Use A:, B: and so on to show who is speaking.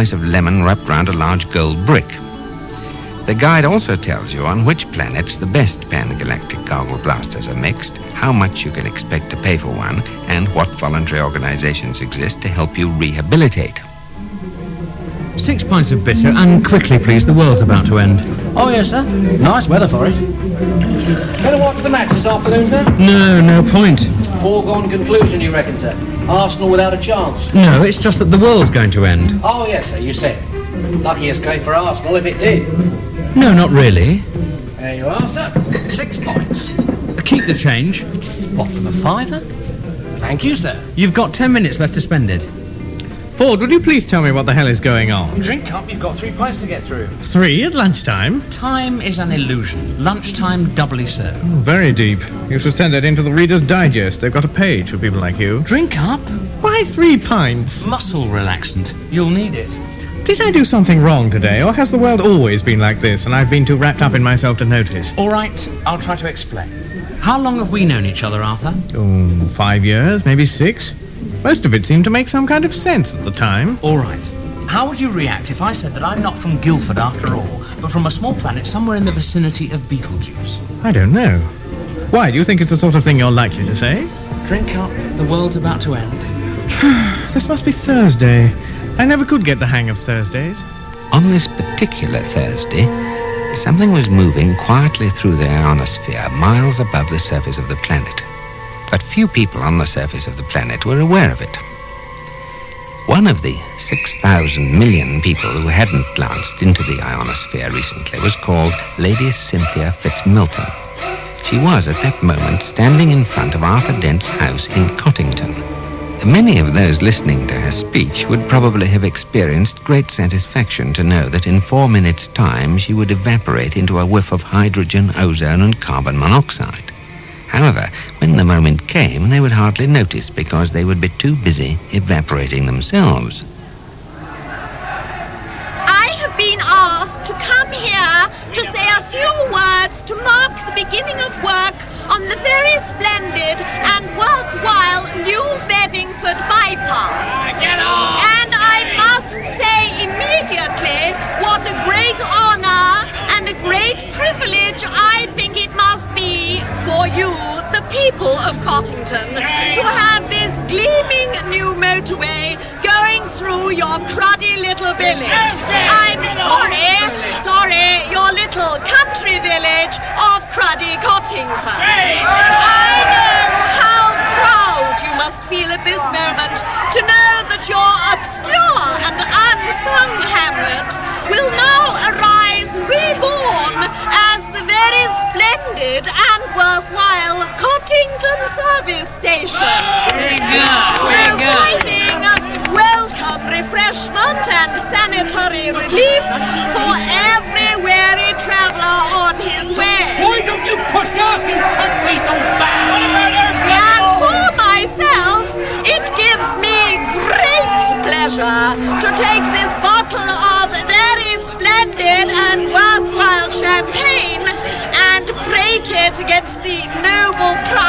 A: slice of lemon wrapped round a large gold brick. The guide also tells you on which planets the best pan-galactic goggle blasters are mixed, how much you can expect to pay for one, and what voluntary organizations exist to help you rehabilitate.
B: 6 pints of bitter, and quickly, please, the world's about to end.
C: Oh, yes, sir. Nice weather for it. Going to watch the match this afternoon, sir?
B: No point.
C: Foregone conclusion, you reckon, sir? Arsenal without a chance?
B: No, it's just that the world's going to end.
C: Oh, yes, sir, you said. Lucky escape for Arsenal if it did.
B: No, not really.
C: There you are, sir. 6 points.
B: Keep the change.
C: What, for the fiver? Thank you, sir.
B: You've got 10 minutes left to spend it.
D: Ford, would you please tell me what the hell is going on?
C: Drink up, you've got 3 pints to get through.
D: 3 at lunchtime?
B: Time is an illusion. Lunchtime doubly so.
D: Very deep. You should send that into the Reader's Digest. They've got a page for people like you.
B: Drink up.
D: Why 3 pints?
B: Muscle relaxant. You'll need it.
D: Did I do something wrong today, or has the world always been like this and I've been too wrapped up in myself to notice?
B: All right, I'll try to explain. How long have we known each other, Arthur?
D: 5 years, maybe 6. Most of it seemed to make some kind of sense at the time.
B: All right. How would you react if I said that I'm not from Guildford after all, but from a small planet somewhere in the vicinity of Beetlejuice?
D: I don't know. Why, do you think it's the sort of thing you're likely to say?
B: Drink up, the world's about to end.
D: This must be Thursday. I never could get the hang of Thursdays.
A: On this particular Thursday, something was moving quietly through the ionosphere miles above the surface of the planet. But few people on the surface of the planet were aware of it. One of the 6,000 million people who hadn't glanced into the ionosphere recently was called Lady Cynthia Fitzmilton. She was at that moment standing in front of Arthur Dent's house in Cottington. Many of those listening to her speech would probably have experienced great satisfaction to know that in 4 minutes' time she would evaporate into a whiff of hydrogen, ozone, and carbon monoxide. However, when the moment came, they would hardly notice because they would be too busy evaporating themselves.
E: I have been asked to come here to say a few words to mark the beginning of work on the very splendid and worthwhile new Bevingford bypass.
C: Get on!
E: And I must say immediately what a great honor and a great privilege I think it must be for you, the people of Cottington, to have this gleaming new motorway going through your cruddy little village. I'm sorry, your little country village of cruddy Cottington. I know how proud you must feel at this moment to know that your obscure and unsung hamlet will now arise reborn as the very splendid and worthwhile Cottington Service Station, providing welcome refreshment and sanitary relief for every weary traveller on his way.
C: Why don't you push off, you cunt-faced old bag?
E: And for myself, it gives me great pleasure to take this bottle of very splendid and worthwhile champagne and break it against the noble